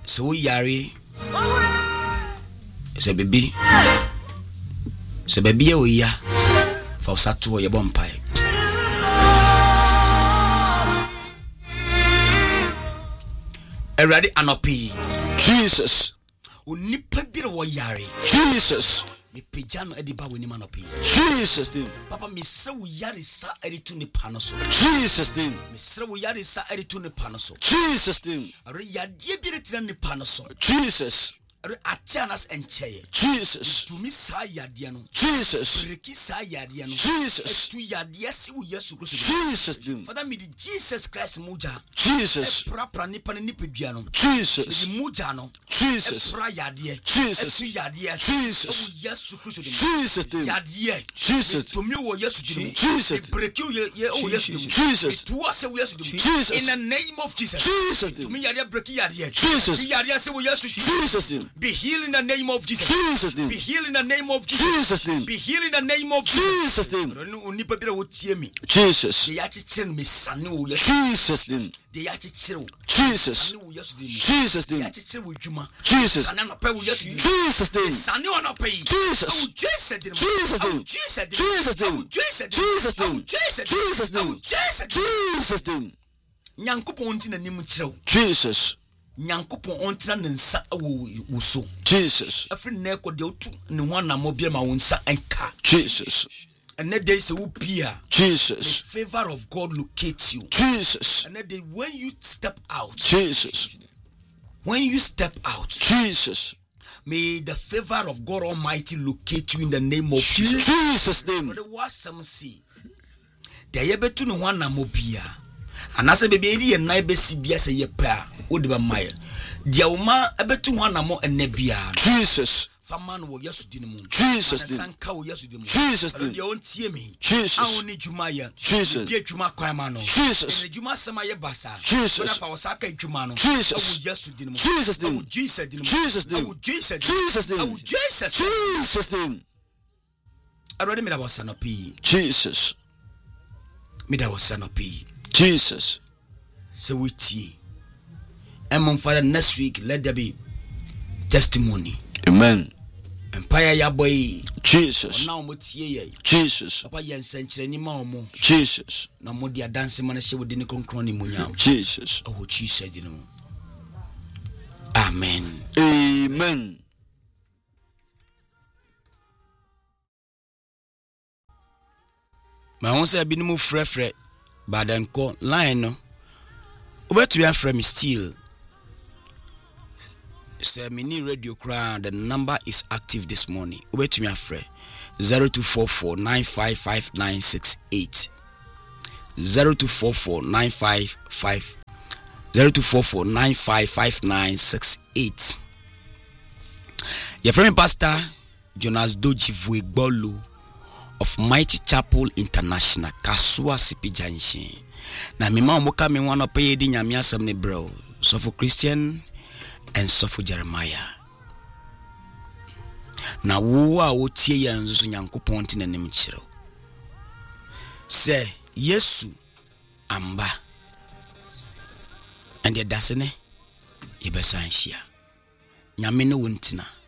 So yari se baby o ya for sato ye bompai Eradi anopi Jesus. Unipa bire wo yari Jesus. Me pejano ediba weni manopi Jesus name. Papa me se wo yari sa editu ne panoso Jesus name. me se wo yari sa editu ne panoso Jesus name. are yadie bire tira ne panoso Jesus. are atianas encheye Jesus. to me sa yadie no Jesus. reki sa yadie no Jesus. to yadie si wo Yesu Kristo Jesus name. Father me the Jesus Christ muja Jesus. pra nipa ne nipedua no Jesus. the muja no Jesus. pra yadie Jesus. to yadie Jesus. Yesu Kristo Jesus name. yadie Jesus. to me wo Yesu dimu Jesus. break you ye o Yesu dimu Jesus. to us wo Yesu dimu Jesus. in the name of Jesus Jesus to name. me yadie break yadie Jesus. yadie say wo Yesu dimu Jesus name. be healed in the name of Jesus Jesus name. be healed in the name of Jesus Jesus name. be healed in the name of Jesus Jesus name. onipa bira wo tie me Jesus. de ya chichire me sane wo Yesu Jesus name. de ya chichire wo Jesus. sane wo Yesu dimu Jesus de ya name. chichire wo dwuma Jesus. sane no pa wo Yesu dimu Jesus name. sane ono pa yi Jesus. Jesus dimu Jesus name. Jesus dimu Jesus name. Jesus name. Jesus name. Jesus name. Nyankopon nti na nim kirew Jesus. Nyankopon ontina ne nsa wo so Jesus. afri na ekode otu ne ho anamo bia ma wo nsa enka Jesus. and that day say wo pia Jesus. the favor of God locate you Jesus. and that day when you step out Jesus. Jesus. may the favor of God Almighty locate you in the name of Jesus Jesus name. the wasam see the yebetu ne ho anamo bia anase bebe eri en na besi bia se ye pa odi ba maye dia uma abetu ho anamo enabia Jesus. faman wo Yesu dinimu Jesus sanka wo Yesu dinimu Jesus dia ontie me Jesus. awoni dwuma ya Jesus. bia dwuma kwan ma no Jesus. dwuma sama ye basa Jesus. fa wo saka dwuma no Jesus. wo Yesu dinimu Jesus name. Jesus dinimu Jesus name. Jesus Jesus name. Jesus name. already me da was sanopi Jesus. me da was sanopi Jesus. so we tie Father, next week let there be testimony. Amen. Empire ya boy Jesus. now mo tie ye Jesus. papa yen senkyerani ma omo Jesus. na mo dia dance ma na hye wodi ne konkron ni munyam Jesus. oh Jesus di no. Amen. Amen. Ma won say binimu frefre badanko line no obetu ya frame still. Say mini radio crown the number is active this morning. Obetu ya frame 0244955968 0244955968. Your friend Pastor Jonas Doji Vuegbolu of Mighty Chapel International Kasua Sipi Janshin. Na mima omoka me wana pay di nyame asem ne bro. So for Christian and so for Jeremiah. Na wo a wotie ya nzo Nyankopon ti nanim kire. Se Yesu amba. And the dasene ye besanhia. Nyame ne wontina.